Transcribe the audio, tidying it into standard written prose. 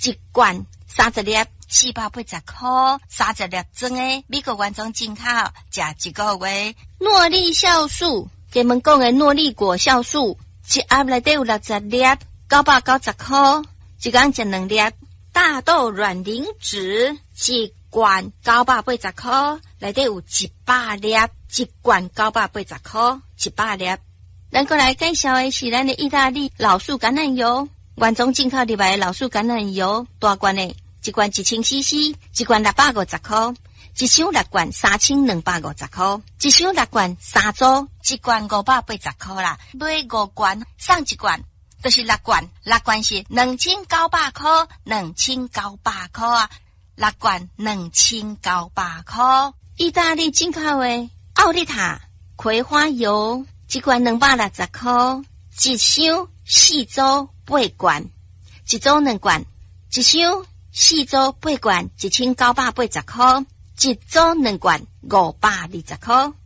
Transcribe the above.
一罐30粒480块，30粒装的美国原装进口，食一个月。诺丽酵素，给们讲的诺丽果酵素，一盒内底有60粒，990块，一天食2粒。大豆卵磷脂，一罐980块，内底有100粒，一罐980块，100粒。咱过来介绍的是咱的意大利老树橄榄油，原装进口入来的老树橄榄油，大罐的，一罐1000cc， 一罐650块，一箱6罐3250块，一箱6罐3组，一罐580块啦，买5罐送1罐。就是6罐，6罐是2900块，2900块啊，6罐2900块。意大利进口的奥利塔葵花油，一罐260块，一箱4组8罐，一组2罐，一箱4组8罐，1980块，一组2罐520块。